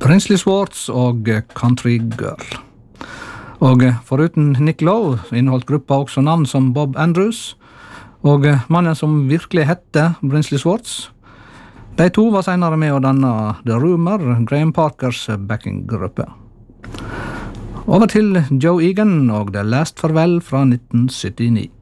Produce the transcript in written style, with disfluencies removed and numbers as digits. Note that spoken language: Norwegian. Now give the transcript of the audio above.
Brinsley Schwartz og Country Girl. Og foruten Nick Lowe inneholdt gruppa også navn som Bob Andrews og mannen som virkelig hette Brinsley Schwartz. De to var senere med å danne The Rumor, Graham Parkers backing-gruppe. Over til Joe Egan og The Last Farewell fra 1979.